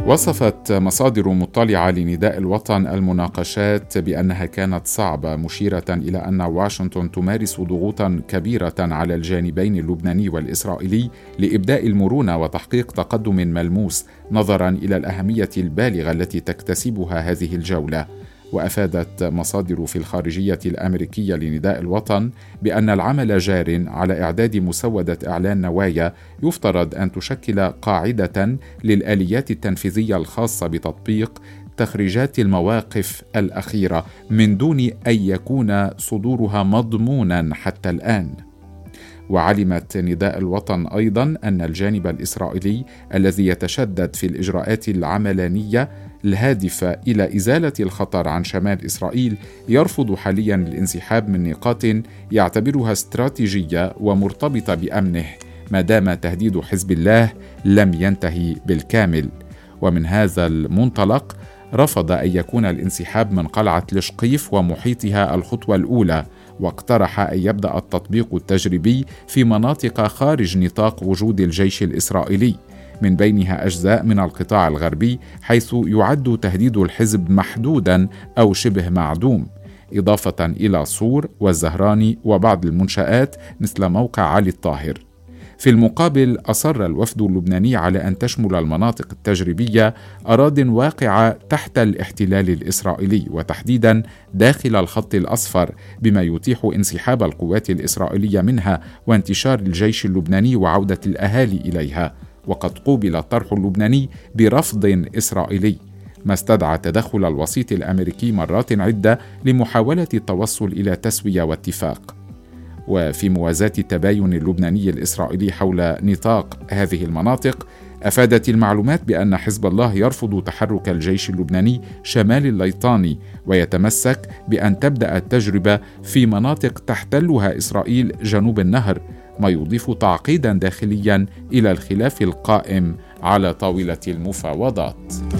وصفت مصادر مطلعة لنداء الوطن المناقشات بأنها كانت صعبة، مشيرة إلى أن واشنطن تمارس ضغوطا كبيرة على الجانبين اللبناني والإسرائيلي لإبداء المرونة وتحقيق تقدم ملموس نظرا إلى الأهمية البالغة التي تكتسبها هذه الجولة. وأفادت مصادر في الخارجية الأمريكية لنداء الوطن بأن العمل جار على إعداد مسودة إعلان نوايا يفترض أن تشكل قاعدة للآليات التنفيذية الخاصة بتطبيق تخريجات المواقف الأخيرة من دون أن يكون صدورها مضمونا حتى الآن. وعلمت نداء الوطن أيضا أن الجانب الإسرائيلي الذي يتشدد في الإجراءات العملانية الهادفة إلى إزالة الخطر عن شمال إسرائيل يرفض حاليا الانسحاب من نقاط يعتبرها استراتيجية ومرتبطة بأمنه ما دام تهديد حزب الله لم ينتهي بالكامل. ومن هذا المنطلق رفض أن يكون الانسحاب من قلعة لشقيف ومحيطها الخطوة الأولى، واقترح أن يبدأ التطبيق التجريبي في مناطق خارج نطاق وجود الجيش الإسرائيلي، من بينها أجزاء من القطاع الغربي حيث يعد تهديد الحزب محدودا أو شبه معدوم، إضافة إلى صور والزهراني وبعض المنشآت مثل موقع علي الطاهر. في المقابل أصر الوفد اللبناني على أن تشمل المناطق التجريبية أراضٍ واقعة تحت الاحتلال الإسرائيلي، وتحديدا داخل الخط الأصفر، بما يتيح انسحاب القوات الإسرائيلية منها وانتشار الجيش اللبناني وعودة الأهالي إليها. وقد قوبل الطرح اللبناني برفض إسرائيلي، ما استدعى تدخل الوسيط الأمريكي مرات عدة لمحاولة التوصل إلى تسوية واتفاق. وفي موازاة التباين اللبناني الإسرائيلي حول نطاق هذه المناطق، أفادت المعلومات بأن حزب الله يرفض تحرك الجيش اللبناني شمال الليطاني، ويتمسك بأن تبدأ التجربة في مناطق تحتلها إسرائيل جنوب النهر، ما يضيف تعقيدا داخليا إلى الخلاف القائم على طاولة المفاوضات.